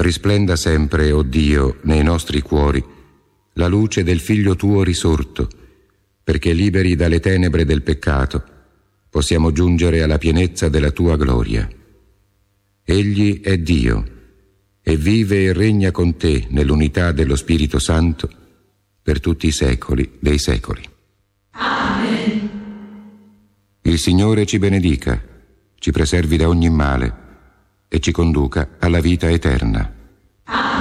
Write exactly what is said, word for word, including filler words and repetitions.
risplenda sempre, o Dio, nei nostri cuori, la luce del Figlio tuo risorto, perché liberi dalle tenebre del peccato, possiamo giungere alla pienezza della tua gloria. Egli è Dio, e vive e regna con te nell'unità dello Spirito Santo per tutti i secoli dei secoli. Amen. Il Signore ci benedica, ci preservi da ogni male e ci conduca alla vita eterna.